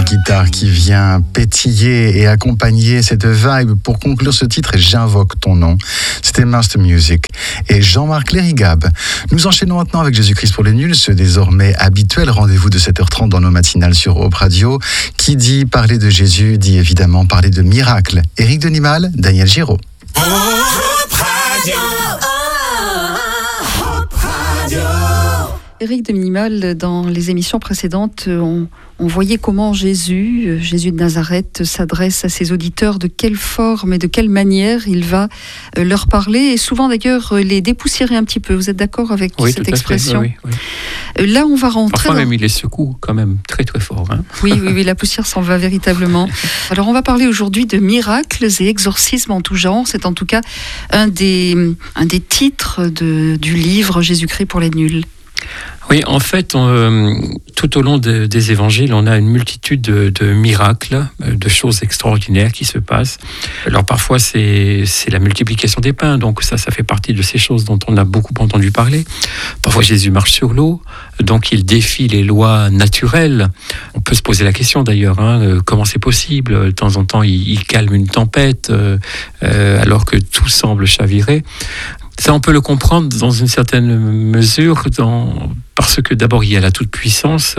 guitare qui vient pétiller et accompagner cette vibe. Pour conclure ce titre, J'invoque ton nom. C'était Master Music et Jean-Marc Lérigab. Nous enchaînons maintenant avec Jésus-Christ pour les nuls, ce désormais habituel rendez-vous de 7h30 dans nos matinales sur Hope Radio. Qui dit parler de Jésus, dit évidemment parler de miracles. Éric Denimal, Daniel Giraud. Hope Radio. Hope Radio. Éric Denimal, dans les émissions précédentes, on voyait comment Jésus de Nazareth, s'adresse à ses auditeurs, de quelle forme et de quelle manière il va leur parler, et souvent d'ailleurs les dépoussiérer un petit peu. Vous êtes d'accord avec cette expression ? Oui. Là, on va rentrer. Parfois même, il les secoue quand même très très fort. Hein. Oui, la poussière s'en va véritablement. Alors, on va parler aujourd'hui de miracles et exorcismes en tout genre. C'est en tout cas un des titres du livre Jésus-Christ pour les nuls. Oui, en fait, tout au long des évangiles, on a une multitude de miracles, de choses extraordinaires qui se passent. Alors parfois, c'est la multiplication des pains, donc ça fait partie de ces choses dont on a beaucoup entendu parler. Parfois, Jésus marche sur l'eau, donc il défie les lois naturelles. On peut se poser la question d'ailleurs, comment c'est possible ? De temps en temps, il calme une tempête, alors que tout semble chavirer. Ça, on peut le comprendre dans une certaine mesure, parce que d'abord, il y a la toute-puissance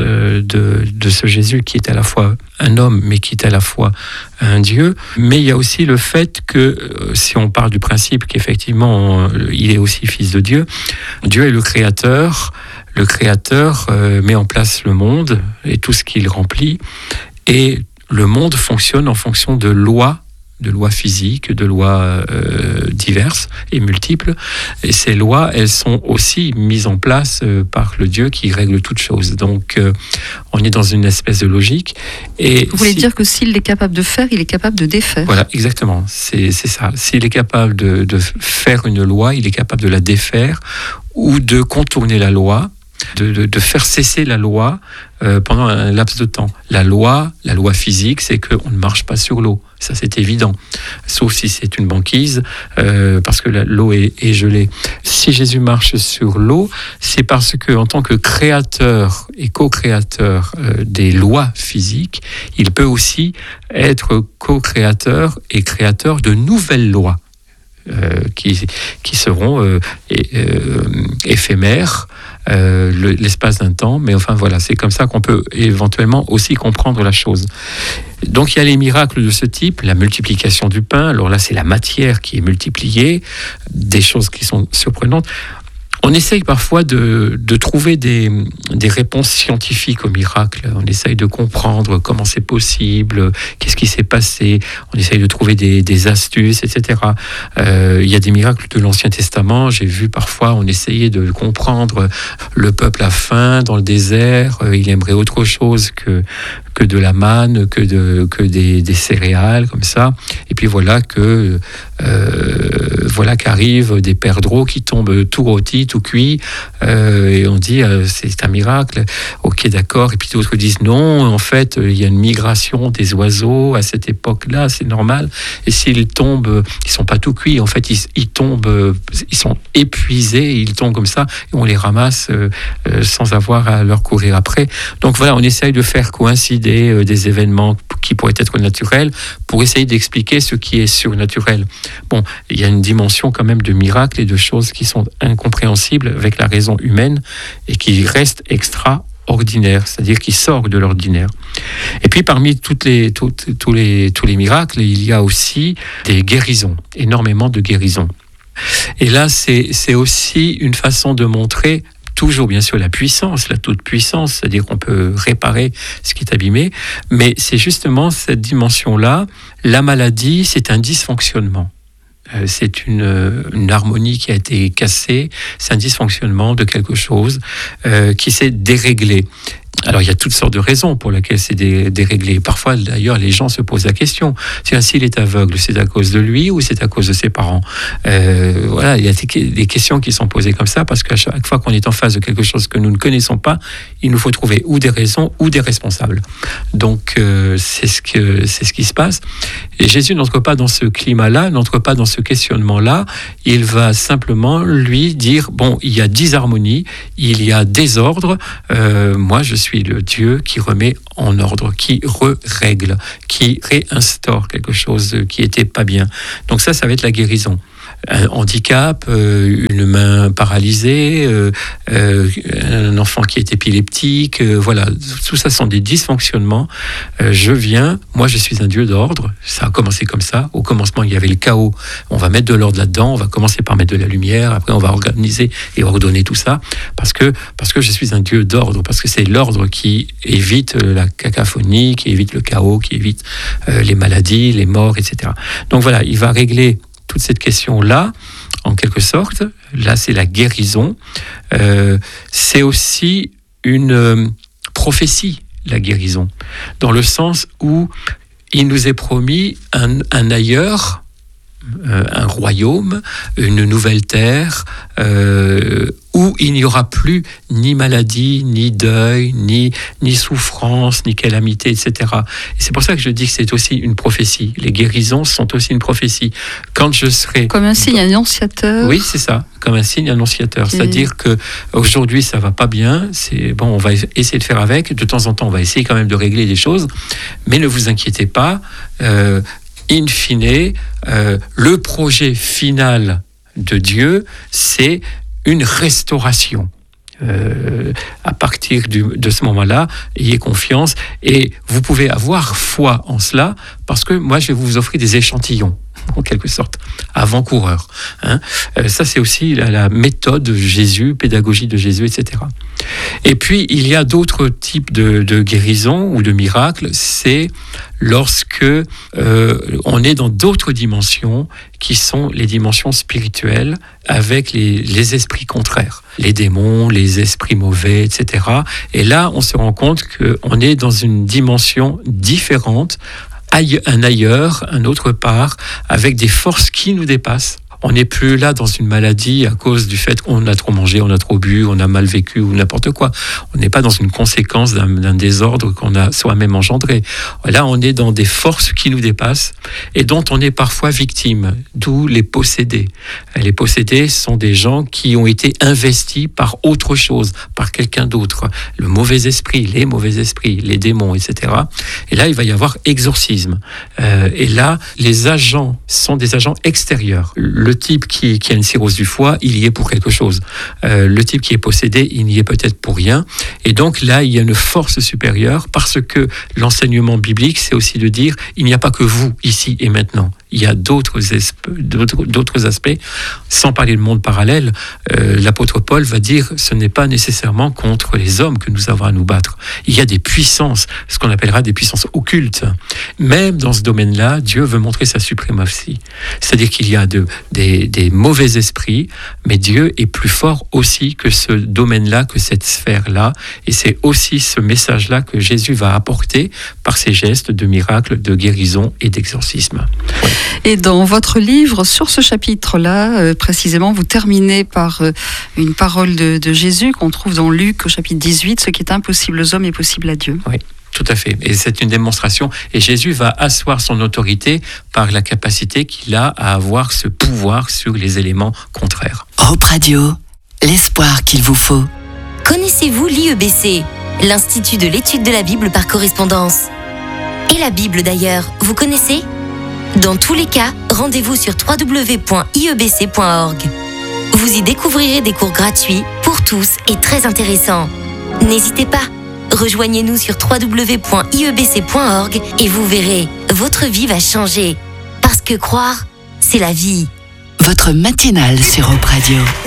de ce Jésus qui est à la fois un homme, mais qui est à la fois un Dieu. Mais il y a aussi le fait que, si on parle du principe qu'effectivement, il est aussi fils de Dieu, Dieu est le Créateur. Le Créateur met en place le monde et tout ce qu'il remplit. Et le monde fonctionne en fonction de lois physiques, de lois diverses et multiples. Et ces lois, elles sont aussi mises en place par le Dieu qui règle toutes choses. Donc, on est dans une espèce de logique. Et vous voulez dire que s'il est capable de faire, il est capable de défaire. Voilà, exactement. C'est ça. S'il est capable de faire une loi, il est capable de la défaire ou de contourner la loi, de faire cesser la loi pendant un laps de temps. La loi physique, c'est qu'on ne marche pas sur l'eau. Ça, c'est évident. Sauf si c'est une banquise, parce que l'eau est gelée. Si Jésus marche sur l'eau, c'est parce que, en tant que créateur et co-créateur des lois physiques, il peut aussi être co-créateur et créateur de nouvelles lois qui seront éphémères, l'espace d'un temps, mais enfin voilà, c'est comme ça qu'on peut éventuellement aussi comprendre la chose. Donc il y a les miracles de ce type, la multiplication du pain, alors là c'est la matière qui est multipliée, des choses qui sont surprenantes. On essaye parfois de trouver des réponses scientifiques aux miracles. On essaye de comprendre comment c'est possible, qu'est-ce qui s'est passé. On essaye de trouver des astuces, etc. Il y a des miracles de l'Ancien Testament. J'ai vu parfois, on essayait de comprendre le peuple a faim dans le désert. Il aimerait autre chose que de la manne, que des céréales, comme ça. Et puis voilà qu'arrivent des perdreaux qui tombent tout rôtis, tout cuits, et on dit c'est un miracle. Ok, d'accord. Et puis d'autres disent non, en fait, il y a une migration des oiseaux à cette époque-là, c'est normal. Et s'ils tombent, ils sont pas tout cuits. En fait, ils tombent, ils sont épuisés, ils tombent comme ça, et on les ramasse sans avoir à leur courir après. Donc voilà, on essaye de faire coïncider des événements qui pourraient être naturels pour essayer d'expliquer ce qui est surnaturel. Bon, il y a une dimension quand même de miracles et de choses qui sont incompréhensibles avec la raison humaine et qui restent extraordinaires, c'est-à-dire qui sortent de l'ordinaire. Et puis parmi tous les miracles, il y a aussi des guérisons, énormément de guérisons. Et là, c'est aussi une façon de montrer toujours bien sûr la puissance, la toute-puissance, c'est-à-dire qu'on peut réparer ce qui est abîmé, mais c'est justement cette dimension-là. La maladie, c'est un dysfonctionnement. C'est une harmonie qui a été cassée, c'est un dysfonctionnement de quelque chose qui s'est déréglé. Alors, il y a toutes sortes de raisons pour lesquelles c'est déréglé. Parfois, d'ailleurs, les gens se posent la question. S'il est aveugle, c'est à cause de lui ou c'est à cause de ses parents ? Voilà, il y a des questions qui sont posées comme ça parce qu'à chaque fois qu'on est en face de quelque chose que nous ne connaissons pas, il nous faut trouver ou des raisons ou des responsables. Donc, c'est ce qui se passe. Et Jésus n'entre pas dans ce climat-là, n'entre pas dans ce questionnement-là. Il va simplement lui dire, bon, il y a disharmonie, il y a désordre. Moi, je suis suis le Dieu qui remet en ordre, qui règle, qui réinstaure quelque chose qui était pas bien. Donc ça va être la guérison. Un handicap, une main paralysée, un enfant qui est épileptique, voilà, tout ça sont des dysfonctionnements. Moi je suis un Dieu d'ordre, ça a commencé comme ça. Au commencement il y avait le chaos, on va mettre de l'ordre là-dedans, on va commencer par mettre de la lumière, après on va organiser et ordonner tout ça, parce que je suis un Dieu d'ordre, parce que c'est l'ordre qui évite la cacophonie, qui évite le chaos, qui évite les maladies, les morts, etc. Donc voilà, il va régler toute cette question-là, en quelque sorte. Là, c'est la guérison. C'est aussi une prophétie, la guérison, dans le sens où il nous est promis un ailleurs, un royaume, une nouvelle terre, où il n'y aura plus ni maladie, ni deuil, ni souffrance, ni calamité, etc. Et c'est pour ça que je dis que c'est aussi une prophétie. Les guérisons sont aussi une prophétie. Quand je serai... Comme un signe annonciateur. Oui, c'est ça, comme un signe annonciateur. Okay. C'est-à-dire qu'aujourd'hui, ça ne va pas bien. On va essayer de faire avec. De temps en temps, on va essayer quand même de régler des choses. Mais ne vous inquiétez pas. In fine, le projet final de Dieu, c'est une restauration. À partir de ce moment-là, ayez confiance et vous pouvez avoir foi en cela, parce que moi, je vais vous offrir des échantillons, en quelque sorte, avant-coureurs. Ça, c'est aussi la méthode de Jésus, pédagogie de Jésus, etc. Et puis, il y a d'autres types de guérisons ou de miracles. C'est lorsque on est dans d'autres dimensions qui sont les dimensions spirituelles avec les esprits contraires, les démons, les esprits mauvais, etc. Et là, on se rend compte qu'on est dans une dimension différente, un ailleurs, un autre part, avec des forces qui nous dépassent. On n'est plus là dans une maladie à cause du fait qu'on a trop mangé, on a trop bu, on a mal vécu ou n'importe quoi. On n'est pas dans une conséquence d'un désordre qu'on a soi-même engendré. Là, on est dans des forces qui nous dépassent et dont on est parfois victime, d'où les possédés. Les possédés sont des gens qui ont été investis par autre chose, par quelqu'un d'autre. Le mauvais esprit, les mauvais esprits, les démons, etc. Et là, il va y avoir exorcisme. Et là, les agents sont des agents extérieurs. Le type qui a une cirrhose du foie, il y est pour quelque chose. Le type qui est possédé, il n'y est peut-être pour rien. Et donc là, il y a une force supérieure, parce que l'enseignement biblique, c'est aussi de dire, il n'y a pas que vous, ici et maintenant. Il y a d'autres aspects, sans parler de monde parallèle. L'apôtre Paul va dire, ce n'est pas nécessairement contre les hommes que nous avons à nous battre. Il y a des puissances, ce qu'on appellera des puissances occultes. Même dans ce domaine-là, Dieu veut montrer sa suprématie. C'est-à-dire qu'il y a des mauvais esprits, mais Dieu est plus fort aussi que ce domaine-là, que cette sphère-là. Et c'est aussi ce message-là que Jésus va apporter par ses gestes de miracles, de guérison et d'exorcisme. Ouais. Et dans votre livre, sur ce chapitre-là, précisément, vous terminez par une parole de Jésus qu'on trouve dans Luc au chapitre 18, « Ce qui est impossible aux hommes est possible à Dieu ». Oui. Tout à fait. Et c'est une démonstration. Et Jésus va asseoir son autorité par la capacité qu'il a à avoir ce pouvoir sur les éléments contraires. Europe Radio, l'espoir qu'il vous faut. Connaissez-vous l'IEBC, l'Institut de l'étude de la Bible par correspondance? Et la Bible d'ailleurs, vous connaissez? Dans tous les cas, rendez-vous sur www.iebc.org. Vous y découvrirez des cours gratuits pour tous et très intéressants. N'hésitez pas, rejoignez-nous sur www.iebc.org et vous verrez, votre vie va changer. Parce que croire, c'est la vie. Votre matinale sur Europe Radio.